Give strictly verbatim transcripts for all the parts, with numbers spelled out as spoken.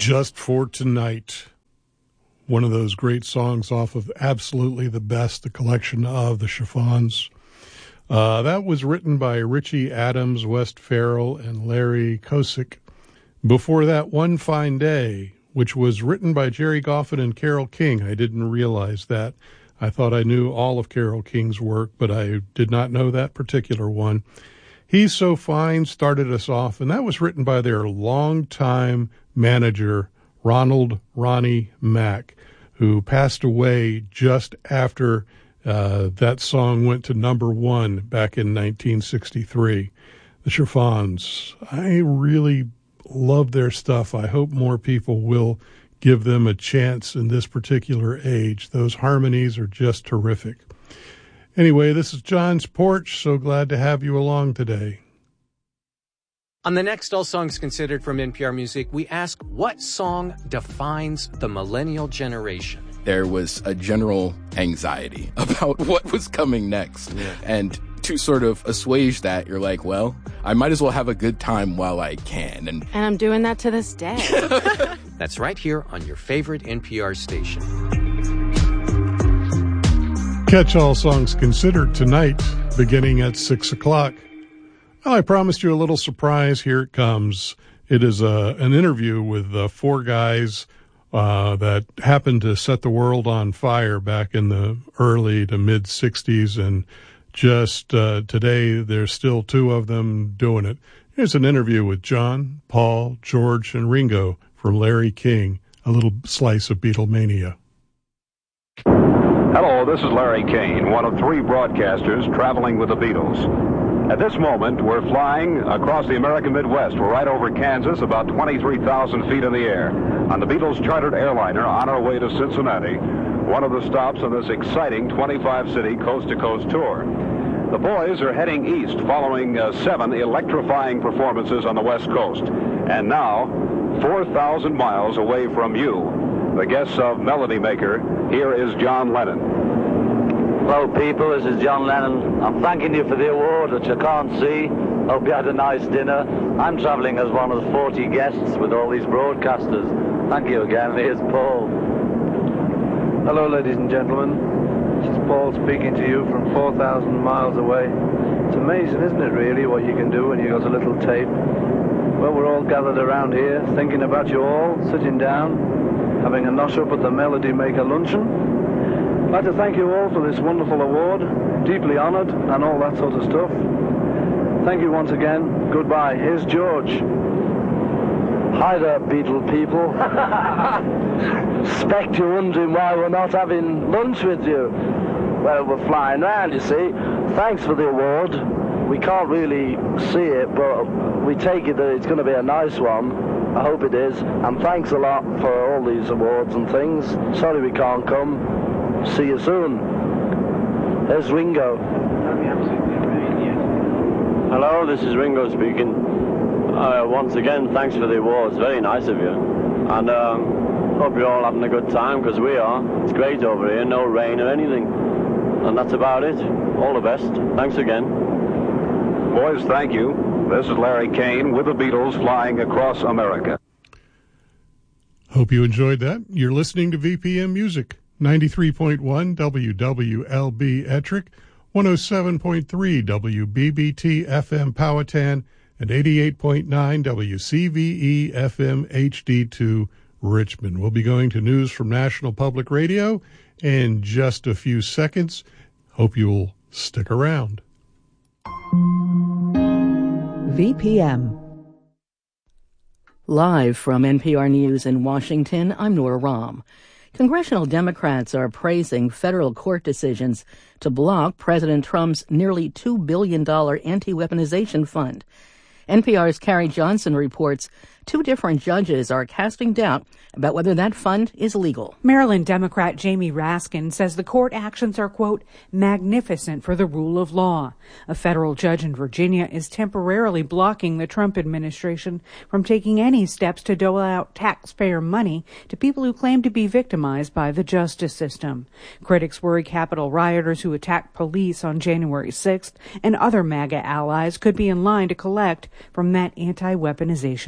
Just for Tonight. One of those great songs off of Absolutely the Best, the collection of the Chiffons. Uh, that was written by Richie Adams, Wes Farrell, and Larry Kosick. Before that, One Fine Day, which was written by Jerry Goffin and Carole King. I didn't realize that. I thought I knew all of Carole King's work, but I did not know that particular one. He's So Fine started us off, and that was written by their longtime manager, Ronald Ronnie Mack, who passed away just after uh, that song went to number one back in nineteen sixty-three. The Chiffons, I really love their stuff. I hope more people will give them a chance in this particular age. Those harmonies are just terrific. Anyway, this is John's Porch. So glad to have you along today. On the next All Songs Considered from N P R Music, we ask, what song defines the millennial generation? There was a general anxiety about what was coming next. Yeah. And to sort of assuage that, you're like, well, I might as well have a good time while I can. And, and I'm doing that to this day. That's right here on your favorite N P R station. Catch All Songs Considered tonight, beginning at six o'clock. Well, I promised you a little surprise. Here it comes. It is a, an interview with uh, four guys uh, that happened to set the world on fire back in the early to mid-sixties, and just uh, today there's still two of them doing it. Here's an interview with John, Paul, George, and Ringo from Larry King, a little slice of Beatlemania. Hello, this is Larry King, one of three broadcasters traveling with the Beatles. At this moment, we're flying across the American Midwest. We're right over Kansas, about twenty-three thousand feet in the air, on the Beatles chartered airliner on our way to Cincinnati, one of the stops on this exciting twenty-five city coast-to-coast tour. The boys are heading east following uh, seven electrifying performances on the West Coast. And now, four thousand miles away from you, the guests of Melody Maker, here is John Lennon. Hello, people. This is John Lennon. I'm thanking you for the award, which I can't see. Hope you had a nice dinner. I'm traveling as one of the forty guests with all these broadcasters. Thank you again. Here's Paul. Hello, ladies and gentlemen. This is Paul speaking to you from four thousand miles away. It's amazing, isn't it, really, what you can do when you've got a little tape? Well, we're all gathered around here, thinking about you all, sitting down, having a nosh up at the Melody Maker luncheon. I'd like to thank you all for this wonderful award, deeply honoured, and all that sort of stuff. Thank you once again. Goodbye. Here's George. Hi there, Beatle people. Expect you're wondering why we're not having lunch with you. Well, we're flying round, you see. Thanks for the award. We can't really see it, but we take it that it's going to be a nice one. I hope it is. And thanks a lot for all these awards and things. Sorry we can't come. See you soon. There's Ringo. Hello, this is Ringo speaking. Uh, once again, thanks for the awards. Very nice of you. And um, hope you're all having a good time, because we are. It's great over here, no rain or anything. And that's about it. All the best. Thanks again. Boys, thank you. This is Larry Kane with the Beatles flying across America. Hope you enjoyed that. You're listening to V P M Music. ninety-three point one W W L B Ettrick, one oh seven point three W B B T F M Powhatan, and eighty-eight point nine W C V E F M H D two Richmond. We'll be going to news from National Public Radio in just a few seconds. Hope you'll stick around. V P M. Live from N P R News in Washington, I'm Nora Rahm. Congressional Democrats are praising federal court decisions to block President Trump's nearly two billion dollars anti-weaponization fund. N P R's Carrie Johnson reports two different judges are casting doubt about whether that fund is legal. Maryland Democrat Jamie Raskin says the court actions are, quote, magnificent for the rule of law. A federal judge in Virginia is temporarily blocking the Trump administration from taking any steps to dole out taxpayer money to people who claim to be victimized by the justice system. Critics worry Capitol rioters who attacked police on January sixth and other MAGA allies could be in line to collect from that anti-weaponization fund.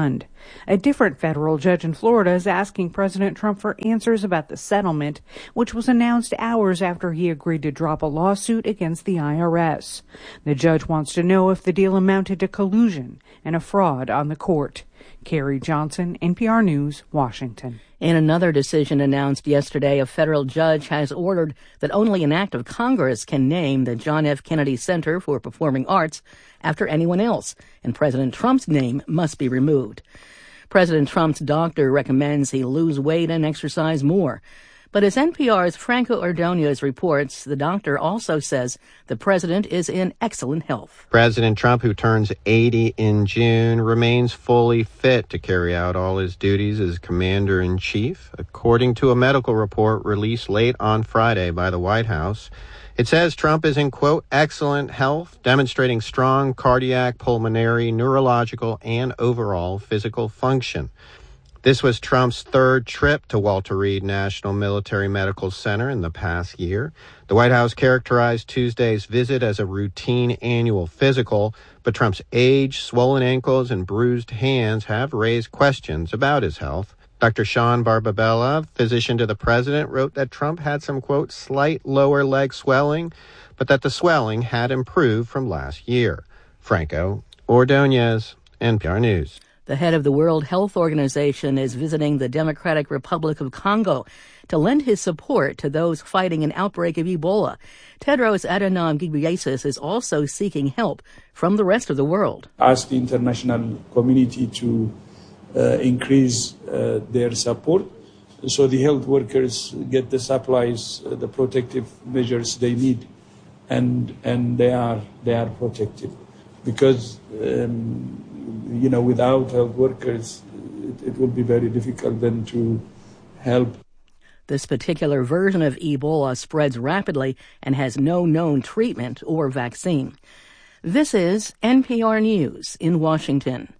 fund. A different federal judge in Florida is asking President Trump for answers about the settlement, which was announced hours after he agreed to drop a lawsuit against the I R S. The judge wants to know if the deal amounted to collusion and a fraud on the court. Carrie Johnson, N P R News, Washington. In another decision announced yesterday, a federal judge has ordered that only an act of Congress can name the John F. Kennedy Center for Performing Arts after anyone else, and President Trump's name must be removed. President Trump's doctor recommends he lose weight and exercise more. But as N P R's Franco Ordonez reports, the doctor also says the president is in excellent health. President Trump, who turns eighty in June, remains fully fit to carry out all his duties as commander-in-chief, according to a medical report released late on Friday by the White House. It says Trump is in, quote, excellent health, demonstrating strong cardiac, pulmonary, neurological, and overall physical function. This was Trump's third trip to Walter Reed National Military Medical Center in the past year. The White House characterized Tuesday's visit as a routine annual physical, but Trump's age, swollen ankles, and bruised hands have raised questions about his health. Doctor Sean Barbabella, physician to the president, wrote that Trump had some, quote, slight lower leg swelling, but that the swelling had improved from last year. Franco Ordonez, N P R News. The head of the World Health Organization is visiting the Democratic Republic of Congo to lend his support to those fighting an outbreak of Ebola. Tedros Adhanom Ghebreyesus is also seeking help from the rest of the world. Ask the international community to uh, increase uh, their support so the health workers get the supplies, uh, the protective measures they need, and and they are they are protected. Because um, you know, without health workers, it, it will be very difficult then to help. This particular version of Ebola spreads rapidly and has no known treatment or vaccine. This is N P R News in Washington.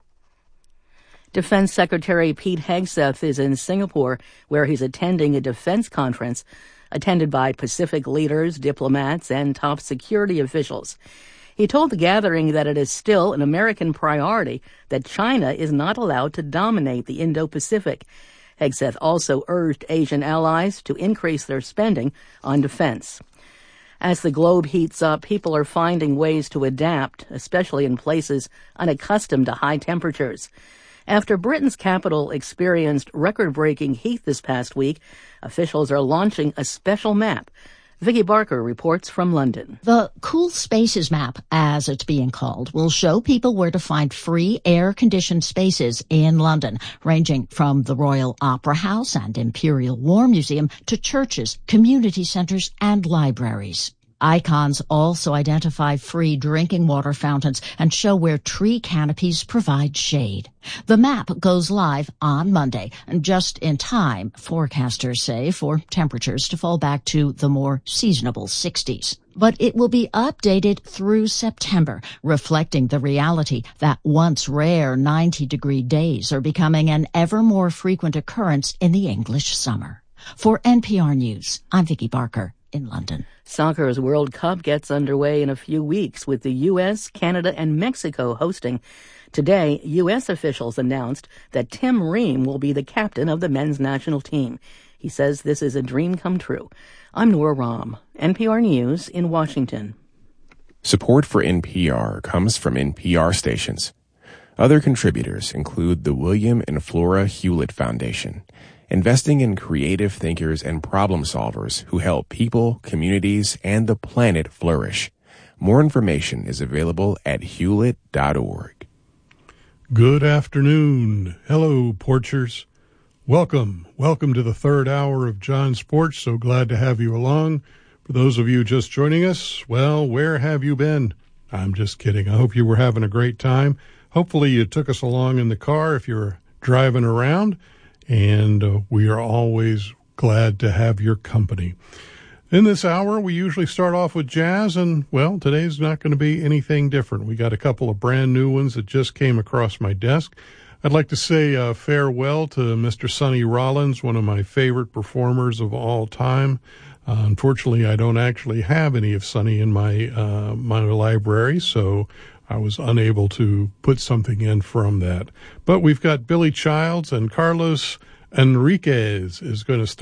Defense Secretary Pete Hegseth is in Singapore, where he's attending a defense conference attended by Pacific leaders, diplomats, and top security officials. He told the gathering that it is still an American priority that China is not allowed to dominate the Indo-Pacific. Hegseth also urged Asian allies to increase their spending on defense. As the globe heats up, people are finding ways to adapt, especially in places unaccustomed to high temperatures. After Britain's capital experienced record-breaking heat this past week, officials are launching a special map. Vicky Barker reports from London. The Cool Spaces map, as it's being called, will show people where to find free air-conditioned spaces in London, ranging from the Royal Opera House and Imperial War Museum to churches, community centres and libraries. Icons also identify free drinking water fountains and show where tree canopies provide shade. The map goes live on Monday, just in time, forecasters say, for temperatures to fall back to the more seasonable sixties. But it will be updated through September, reflecting the reality that once rare ninety-degree days are becoming an ever more frequent occurrence in the English summer. For N P R News, I'm Vicky Barker in London. Soccer's World Cup gets underway in a few weeks with the U S, Canada, and Mexico hosting. Today, U S officials announced that Tim Ream will be the captain of the men's national team. He says this is a dream come true. I'm Nora Rahm, N P R News in Washington. Support for N P R comes from N P R stations. Other contributors include the William and Flora Hewlett Foundation, investing in creative thinkers and problem solvers who help people, communities, and the planet flourish. More information is available at hewlett dot org. Good afternoon. Hello, Porchers. Welcome. Welcome to the third hour of John's Porch. So glad to have you along. For those of you just joining us, well, where have you been? I'm just kidding. I hope you were having a great time. Hopefully you took us along in the car if you're driving around. And uh, we are always glad to have your company. In this hour, we usually start off with jazz, and, well, today's not going to be anything different. We got a couple of brand new ones that just came across my desk. I'd like to say uh, farewell to Mister Sonny Rollins, one of my favorite performers of all time. Uh, unfortunately, I don't actually have any of Sonny in my uh, my library, so I was unable to put something in from that. But we've got Billy Childs, and Carlos Enriquez is going to start